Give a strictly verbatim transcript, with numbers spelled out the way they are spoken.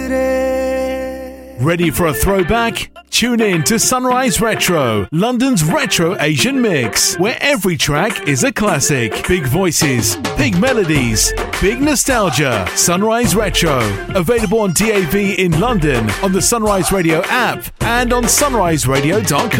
Ready for a throwback? Tune in to Sunrise Retro, London's retro Asian mix, where every track is a classic. Big voices, big melodies, big nostalgia. Sunrise Retro, available on D A B in London, on the Sunrise Radio app, and on sunrise radio dot com.